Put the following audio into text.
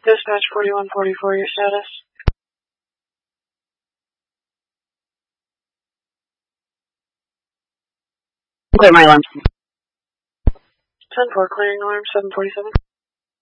Dispatch 4144, your status? Clear my alarm. 10-4, clearing alarm, 747.